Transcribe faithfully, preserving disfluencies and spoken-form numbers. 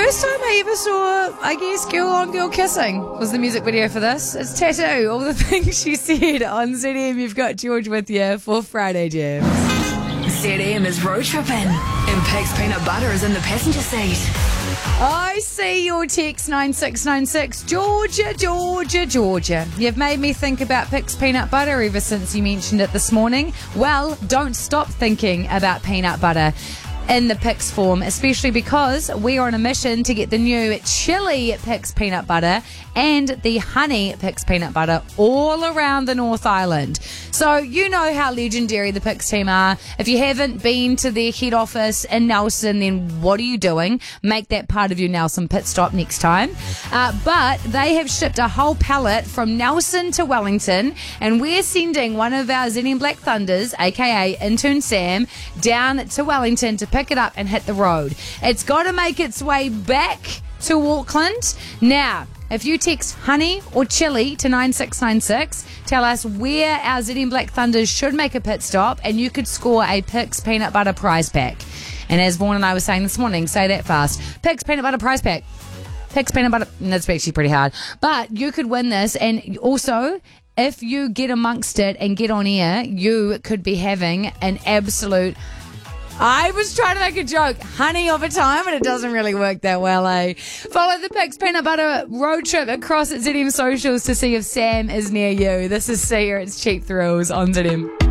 First time I ever saw, I guess, girl on girl kissing was the music video for this. It's Tattoo, all the things she said on Z M. You've got George with you for Friday Jams. Z M is road tripping, and Pig's peanut butter is in the passenger seat. I see your text nine six nine six. Georgia, Georgia, Georgia. You've made me think about Pig's peanut butter ever since you mentioned it this morning. Well, don't stop thinking about peanut butter in the Pix form, especially because we are on a mission to get the new chili Pix peanut butter and the honey Pix peanut butter all around the North Island. So you know how legendary the Pix team are. If you haven't been to their head office in Nelson, then what are you doing? Make that part of your Nelson pit stop next time. Uh, but they have shipped a whole pallet from Nelson to Wellington, and we're sending one of our Z M Black Thunders, aka Intern Sam, down to Wellington to pick it up and hit the road. It's got to make its way back to Auckland. Now, if you text honey or chili to nine six nine six, tell us where our Z M Black Thunders should make a pit stop, and you could score a Pix peanut butter prize pack. And as Vaughan and I were saying this morning, say that fast. Pix peanut butter prize pack. Pix peanut butter. That's actually pretty hard. But you could win this, and also, if you get amongst it and get on air, you could be having an absolute... I was trying to make a joke, honey of a time, and it doesn't really work that well, eh? Follow the Pix Peanut Butter road trip across at Z M socials to see if Sam is near you. This is Sia, it's Cheap Thrills on Z M.